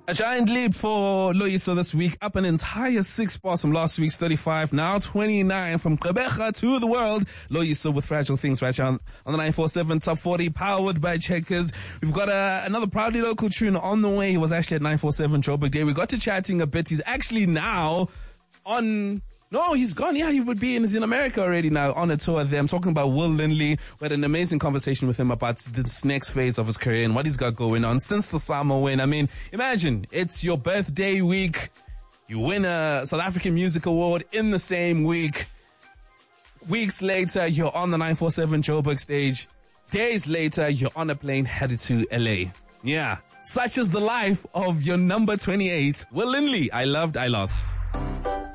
A giant leap for Loyiso this week, up an entire 6 spots from last week's 35, now 29 from Gqeberha to the world. Loyiso with Fragile Things right now on the 947 Top 40, powered by Checkers. We've got another proudly local tune on the way. He was actually at 947 Joburg Day. We got to chatting a bit. He's actually now on... No, he's gone. Yeah, he would be he's in America already now on a tour there. I'm talking about Will Lindley. We had an amazing conversation with him about this next phase of his career and what he's got going on since the summer win. I mean, imagine it's your birthday week. You win a South African Music Award in the same week. Weeks later, you're on the 947 Joburg stage. Days later, you're on a plane headed to LA. Yeah, such is the life of your number 28, Will Lindley. I loved, I lost.